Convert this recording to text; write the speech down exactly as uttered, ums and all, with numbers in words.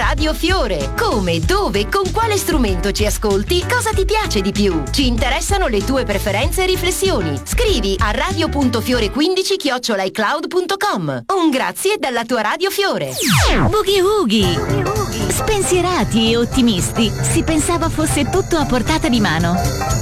Radio Fiore. Come, dove, con quale strumento ci ascolti, cosa ti piace di più? Ci interessano le tue preferenze e riflessioni. Scrivi a radio punto fiore quindici chiocciola i cloud punto com. Un grazie dalla tua Radio Fiore. Boogie Woogie. Spensierati e ottimisti, si pensava fosse tutto a portata di mano.